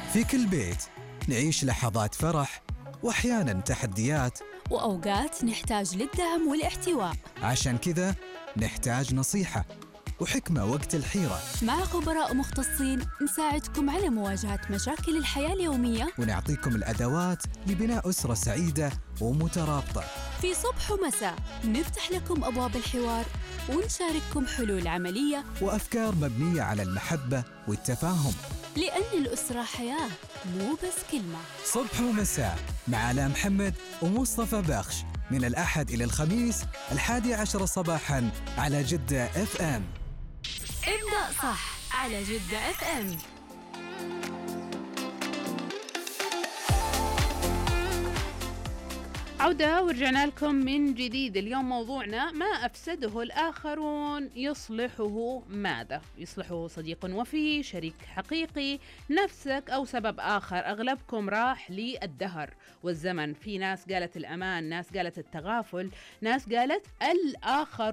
في كل بيت نعيش لحظات فرح وأحياناً تحديات، وأوقات نحتاج للدعم والاحتواء. عشان كذا نحتاج نصيحة وحكمة وقت الحيرة، مع خبراء مختصين نساعدكم على مواجهة مشاكل الحياة اليومية، ونعطيكم الأدوات لبناء أسرة سعيدة ومترابطة. في صبح ومساء نفتح لكم أبواب الحوار ونشارككم حلول عملية وأفكار مبنية على المحبة والتفاهم، لأن الأسرة حياة مو بس كلمة. صبح ومساء مع آلاء محمد ومصطفى بخش، من الأحد إلى الخميس 11 صباحاً على جدة FM. ابدأ صح على جدة FM. عودة ورجعنا لكم من جديد. اليوم موضوعنا: ما أفسده الآخرون يصلحه ماذا؟ يصلحه صديق وفي، شريك حقيقي، نفسك، أو سبب آخر؟ أغلبكم راح للدهر والزمن. في ناس قالت الأمان، ناس قالت التغافل، ناس قالت الآخر